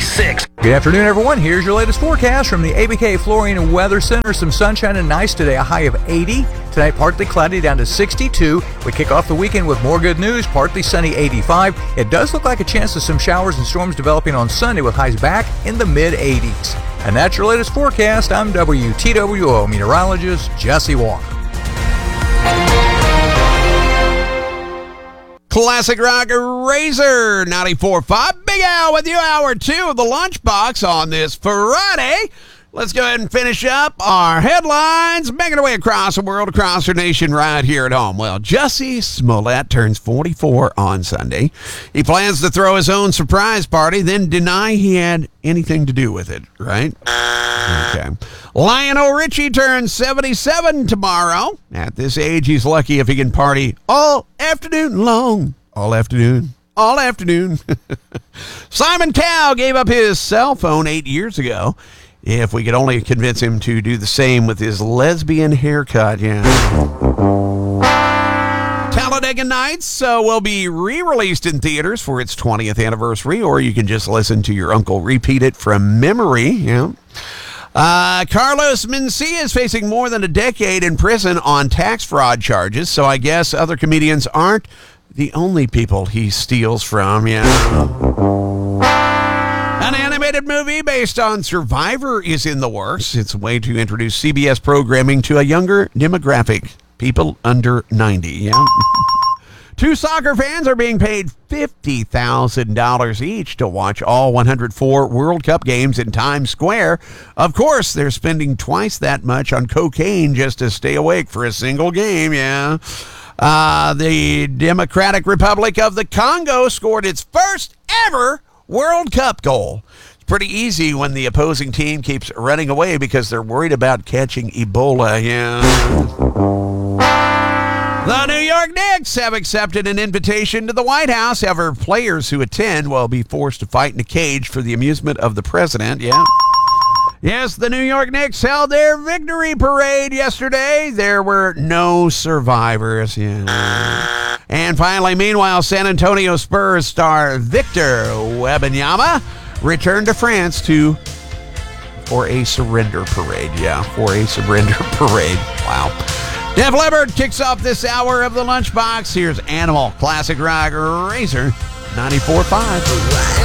66. Good afternoon, everyone. Here's your latest forecast from the ABK Flooring and Weather Center. Some sunshine and nice today, a high of 80. Tonight, partly cloudy down to 62. We kick off the weekend with more good news, partly sunny 85. It does look like a chance of some showers and storms developing on Sunday with highs back in the mid-80s. And that's your latest forecast. I'm WTWO meteorologist Jesse Walker. Classic Rock Razor 94.5. Big Al with you, hour 2 of the Lunchbox on this Friday. Let's go ahead and finish up our headlines, making our way across the world, across our nation, right here at home. Well, Jussie Smollett turns 44 on Sunday. He plans to throw his own surprise party, then deny he had anything to do with it, right? Okay. Lionel Richie turns 77 tomorrow. At this age, he's lucky if he can party all afternoon long. All afternoon. Simon Cowell gave up his cell phone 8 years ago. If we could only convince him to do the same with his lesbian haircut, yeah. Talladega Nights will be re-released in theaters for its 20th anniversary, or you can just listen to your uncle repeat it from memory, yeah. Carlos Mencia is facing more than a decade in prison on tax fraud charges, so I guess other comedians aren't the only people he steals from, yeah. An animated movie based on Survivor is in the works. It's a way to introduce CBS programming to a younger demographic, people under 90, yeah. 2 soccer fans are being paid $50,000 each to watch all 104 World Cup games in Times Square. Of course, they're spending twice that much on cocaine just to stay awake for a single game, yeah. The Democratic Republic of the Congo scored its first ever World Cup goal. It's pretty easy when the opposing team keeps running away because they're worried about catching Ebola, yeah. The New York Knicks have accepted an invitation to the White House. However, players who attend will be forced to fight in a cage for the amusement of the president, yeah. Yes, the New York Knicks held their victory parade yesterday. There were no survivors, yeah. And finally, meanwhile, San Antonio Spurs star Victor Wembanyama returned to France for a surrender parade. Yeah, for a surrender parade. Wow. Def Leppard kicks off this hour of the Lunchbox. Here's Animal, Classic Rock Razor 94.5.